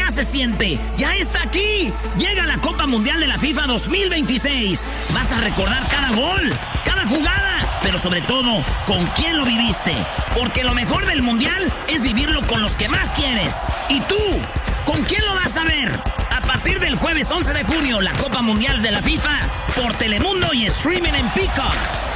ya se siente, ya está aquí. Llega la Copa Mundial de la FIFA 2026. Vas a recordar cada gol, cada jugada, pero sobre todo, con quién lo viviste. Porque lo mejor del Mundial es vivirlo con los que más quieres. ¿Y tú? ¿Con quién lo vas a ver? A partir del jueves 11 de junio, la Copa Mundial de la FIFA por Telemundo y streaming en Peacock.